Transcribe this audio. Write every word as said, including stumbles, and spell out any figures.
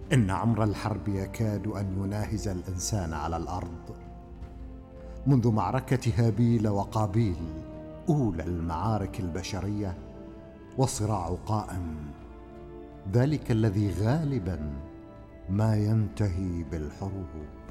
إن عمر الحرب يكاد أن يناهز الإنسان على الأرض. منذ معركة هابيل وقابيل، أولى المعارك البشرية، والصراع قائم، ذلك الذي غالبا ما ينتهي بالحروب.